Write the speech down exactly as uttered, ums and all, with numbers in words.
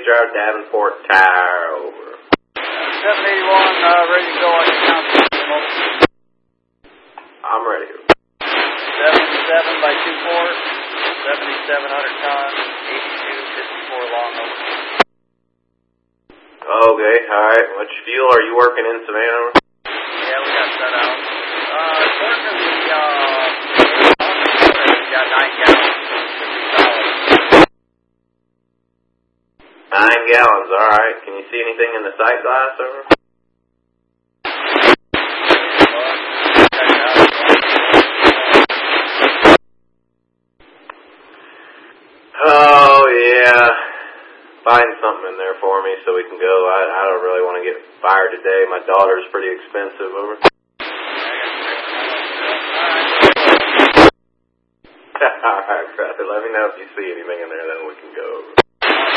Drive, Davenport, Tire, over. seven eighty-one, uh, ready to go on your count. I'm ready. seventy-seven by two four, seventy-seven hundred ton, eighty-two fifty-four long, over. Okay, alright. Which fuel are you working in, Savannah? Yeah, we got set out. Uh, working the, uh, we got nine gallons. Nine gallons, alright. Can you see anything in the sight glass, over? Oh, yeah. Find something in there for me so we can go. I, I don't really want to get fired today. My daughter's pretty expensive, over. Alright, brother. Let me know if you see anything in there, then we can